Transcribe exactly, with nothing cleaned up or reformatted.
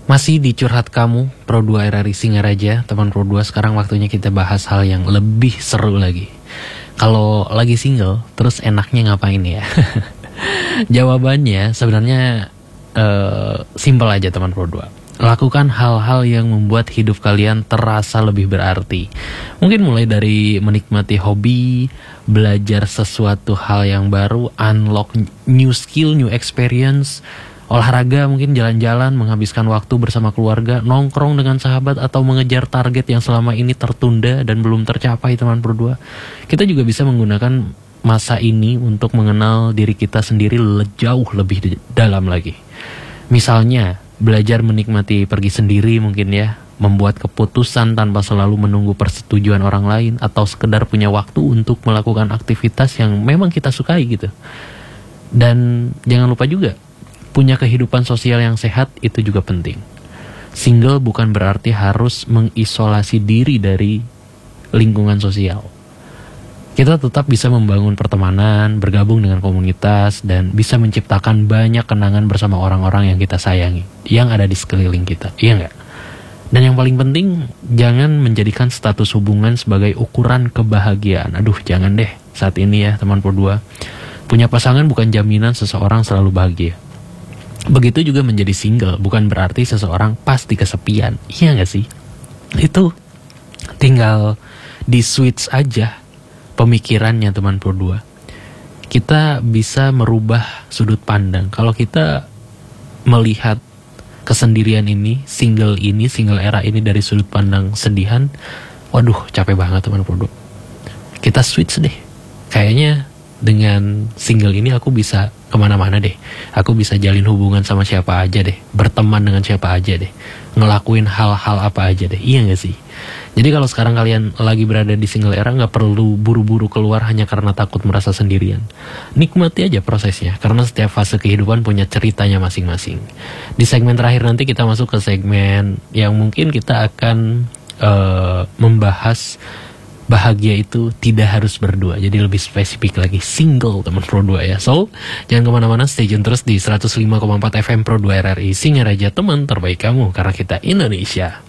Masih di Curhat Kamu, Pro dua R R I Singaraja. Teman Pro dua, sekarang waktunya kita bahas hal yang lebih seru lagi. Kalau lagi single, terus enaknya ngapain ya? Jawabannya sebenarnya uh, simpel aja teman Pro dua. Lakukan hal-hal yang membuat hidup kalian terasa lebih berarti. Mungkin mulai dari menikmati hobi, belajar sesuatu hal yang baru, unlock new skill, new experience, olahraga, mungkin jalan-jalan, menghabiskan waktu bersama keluarga, nongkrong dengan sahabat, atau mengejar target yang selama ini tertunda dan belum tercapai teman Pro dua. Kita juga bisa menggunakan masa ini untuk mengenal diri kita sendiri jauh lebih dalam lagi. Misalnya, belajar menikmati pergi sendiri mungkin ya, membuat keputusan tanpa selalu menunggu persetujuan orang lain, atau sekedar punya waktu untuk melakukan aktivitas yang memang kita sukai gitu. Dan jangan lupa juga, punya kehidupan sosial yang sehat itu juga penting. Single bukan berarti harus mengisolasi diri dari lingkungan sosial. Kita tetap bisa membangun pertemanan, bergabung dengan komunitas, dan bisa menciptakan banyak kenangan bersama orang-orang yang kita sayangi, yang ada di sekeliling kita, iya nggak? Dan yang paling penting, jangan menjadikan status hubungan sebagai ukuran kebahagiaan. Aduh, jangan deh saat ini ya teman Pro dua. Punya pasangan bukan jaminan seseorang selalu bahagia. Begitu juga menjadi single bukan berarti seseorang pasti kesepian. Iya gak sih? Itu tinggal di switch aja pemikirannya teman Pro dua. Kita bisa merubah sudut pandang. Kalau kita melihat kesendirian ini, single ini, single era ini dari sudut pandang sedihan, waduh capek banget teman Pro dua. Kita switch deh. Kayaknya dengan single ini aku bisa kemana-mana deh. Aku bisa jalin hubungan sama siapa aja deh, berteman dengan siapa aja deh, ngelakuin hal-hal apa aja deh. Iya gak sih? Jadi kalau sekarang kalian lagi berada di single era, gak perlu buru-buru keluar hanya karena takut merasa sendirian. Nikmati aja prosesnya, karena setiap fase kehidupan punya ceritanya masing-masing. Di segmen terakhir nanti kita masuk ke segmen yang mungkin kita akan uh, membahas bahagia itu tidak harus berdua. Jadi lebih spesifik lagi, single teman Pro dua ya. So, jangan kemana-mana, stay tune terus di seratus lima koma empat F M Pro dua R R I Singaraja, teman terbaik kamu, karena kita Indonesia.